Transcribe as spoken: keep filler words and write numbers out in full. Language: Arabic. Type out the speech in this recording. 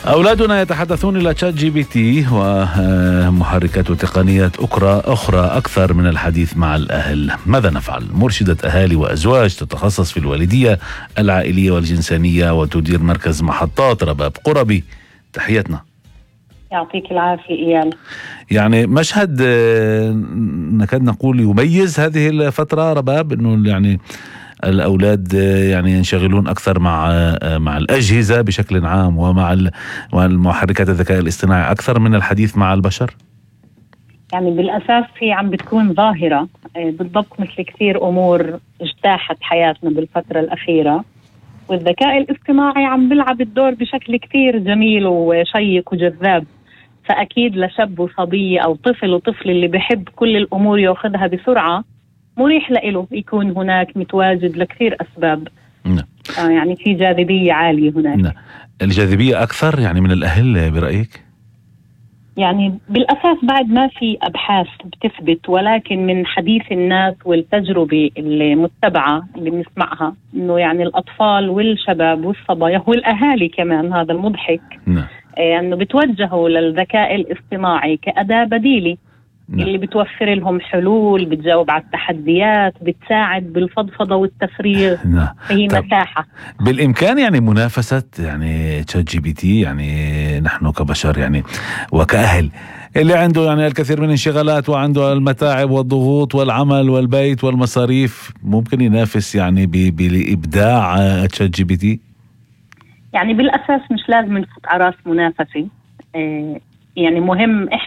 أولادنا يتحدثون إلى تشات جي بي تي ومحركات وتقنيات أخرى أخرى أكثر من الحديث مع الأهل. ماذا نفعل؟ مرشدة أهالي وأزواج تتخصص في الوالدية العائلية والجنسانية وتدير مركز محطات رباب قربي، تحياتنا. يعطيك العافية إيال. يعني مشهد نكاد نقول يميز هذه الفترة رباب، إنه يعني الأولاد يعني ينشغلون أكثر مع مع الأجهزة بشكل عام ومع المحركات الذكاء الاصطناعي أكثر من الحديث مع البشر. يعني بالأساس هي عم بتكون ظاهرة بالضبط مثل كثير أمور اجتاحت حياتنا بالفترة الأخيرة، والذكاء الاصطناعي عم بيلعب الدور بشكل كثير جميل وشيق وجذاب. فأكيد لشاب وصبي أو طفل وطفل اللي بحب كل الأمور يأخذها بسرعة مريح لإله يكون هناك متواجد لكثير أسباب. نعم. آه يعني في جاذبية عالية هناك. نعم. الجاذبية أكثر يعني من الأهل برأيك؟ يعني بالأساس بعد ما في أبحاث بتثبت، ولكن من حديث الناس والتجربة المتبعة اللي بنسمعها إنه يعني الأطفال والشباب والصبايا والأهالي كمان، هذا المضحك. نعم. آه إنه بتوجهوا للذكاء الاصطناعي كأداة بديلة. نعم. اللي بتوفر لهم حلول، بتجاوب على التحديات، بتساعد بالفضفضة والتفريغ. نعم. فهي مساحة بالإمكان يعني منافسة يعني تشات جي بي تي، يعني نحن كبشر يعني وكأهل اللي عنده يعني الكثير من الانشغالات وعنده المتاعب والضغوط والعمل والبيت والمصاريف، ممكن ينافس يعني بإبداع تشات جي بي تي؟ يعني بالأساس مش لازم نفوت على راس منافسة، يعني مهم